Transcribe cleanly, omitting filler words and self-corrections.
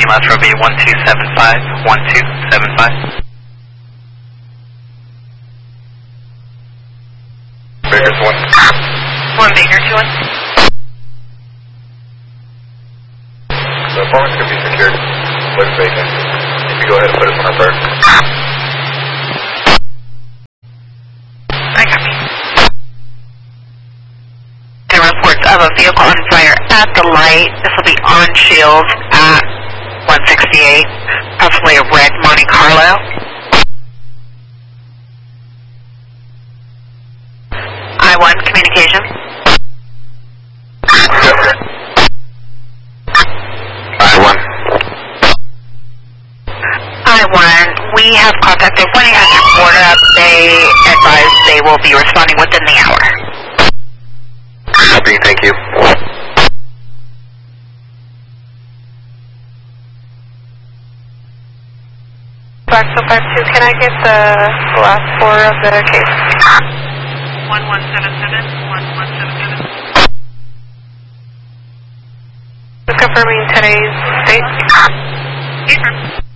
last row be 1275, 1275. Baker's 1. 1 Baker, 2-1. The performance could be secured. Looks vacant. You can go ahead and put us on our bird. I copy. There are reports of a vehicle on fire at the light. This will be on shield at 168, possibly a red Monte Carlo. I-1 communication. I-1. I-1, we have contacted 1-800 Florida. They advise they will be responding within the hour. Copy, thank you. Blackstone 52, can I get the last 4 of the case? 1177, 1177. Just confirming today's date. Yes, sir.